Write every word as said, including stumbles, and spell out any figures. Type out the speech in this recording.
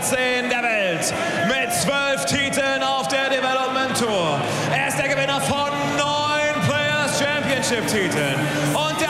vierzehn der Welt mit zwölf Titeln auf der Development Tour. Er ist der Gewinner von neun Players Championship Titeln und der